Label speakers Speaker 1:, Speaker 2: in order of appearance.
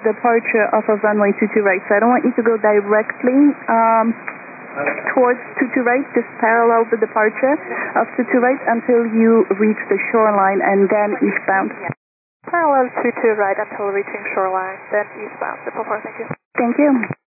Speaker 1: departure of a runway 22 right. So I don't want you to go directly towards 22 right, just parallel the departure of 22 right until you reach the shoreline and then eastbound.
Speaker 2: Parallel 22 right until reaching shoreline, then eastbound. Thank you.
Speaker 1: Thank you.